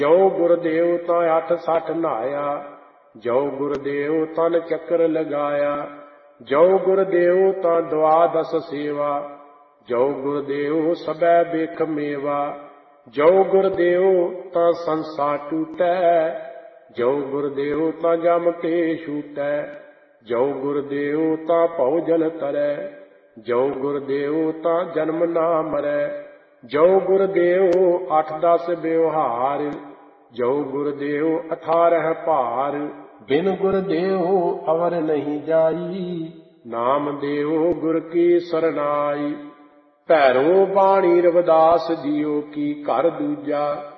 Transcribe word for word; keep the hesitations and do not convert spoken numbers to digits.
ਜੋ ਗੁਰਦੇਵ ਤਾਂ ਅੱਠ ਸੱਠ ਨਹਾਇਆ, ਜੋ ਗੁਰਦੇਵ ਤਨ ਚੱਕਰ ਲਗਾਇਆ। ਜੋ ਗੁਰਦੇਵ ਤਾਂ ਦੁਆਦਸ ਸੇਵਾ, ਜੋ ਗੁਰਦੇਵ ਸਭੈ ਵੇਖ ਮੇਵਾ। ਜੋ ਗੁਰਦੇਵ ਤਾਂ ਸੰਸਾ ਟੂਟੈ, ਜੋ ਗੁਰਦੇਵ ਤਾਂ ਜਮ ਕੇ ਛੂਟੈ। ਜੋ ਗੁਰਦੇਵ ਤਾਂ ਭਉ ਜਲ ਤਰੈ, ਜੋ ਗੁਰਦੇਵ ਤਾਂ ਜਨਮ ਨਾ ਮਰੈ। ਜੋ ਗੁਰਦੇਵ ਅੱਠ ਦਸ ਵਿਵਹਾਰ, ਜੋ ਗੁਰਦੇਵ ਅਠਾਰਹ ਭਾਰ। ਬਿਨ ਗੁਰਦੇਵ ਅਵਰ ਨਹੀਂ ਜਾਈ, ਨਾਮ ਦੇਵ ਗੁਰ ਕੀ ਸਰਨਾਈ। ਭੈਰੋ ਬਾਣੀ ਰਵਿਦਾਸ ਜੀਓ ਕੀ ਘਰ ਦੂਜਾ,